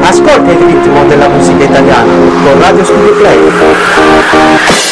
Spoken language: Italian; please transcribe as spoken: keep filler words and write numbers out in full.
Ascolta il ritmo della musica italiana con Radio Studio Play.